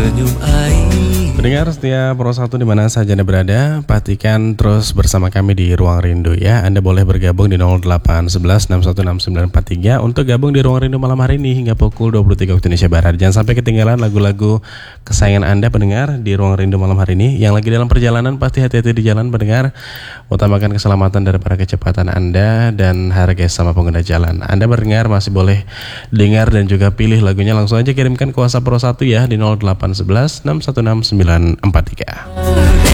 senyum air. Pendengar setia Pro 1 di mana saja Anda berada, pastikan terus bersama kami di Ruang Rindu ya. Anda boleh bergabung di 0811 616943 untuk gabung di Ruang Rindu malam hari ini hingga pukul 23 waktu Indonesia Barat. Jangan sampai ketinggalan lagu-lagu kesayangan Anda pendengar di Ruang Rindu malam hari ini. Yang lagi dalam perjalanan pasti hati-hati di jalan pendengar. Utamakan keselamatan daripada kecepatan Anda dan hargai sama pengguna jalan. Anda berdengar masih boleh dengar dan juga pilih lagunya, langsung aja kirimkan ke WhatsApp Pro 1 ya di 0811 616943.